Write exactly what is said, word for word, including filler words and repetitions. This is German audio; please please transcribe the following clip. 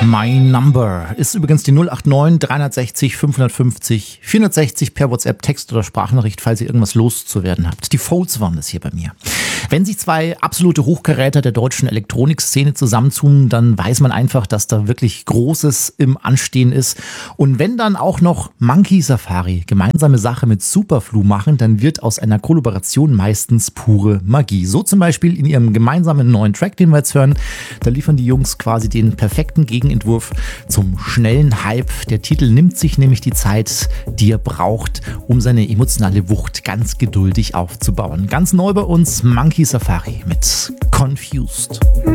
My Number ist übrigens die null acht neun dreihundertsechzig fünfhundertfünfzig vierhundertsechzig per WhatsApp, Text oder Sprachnachricht, falls ihr irgendwas loszuwerden habt. Die Folds waren das hier bei mir. Wenn sich zwei absolute Hochkaräter der deutschen Elektronikszene zusammenzoomen, dann weiß man einfach, dass da wirklich Großes im Anstehen ist. Und wenn dann auch noch Monkey Safari gemeinsame Sache mit Superflu machen, dann wird aus einer Kollaboration meistens pure Magie. So zum Beispiel in ihrem gemeinsamen neuen Track, den wir jetzt hören. Da liefern die Jungs quasi den perfekten Gegenentwurf zum schnellen Hype. Der Titel nimmt sich nämlich die Zeit, die er braucht, um seine emotionale Wucht ganz geduldig aufzubauen. Ganz neu bei uns Monkey Safari mit Confused.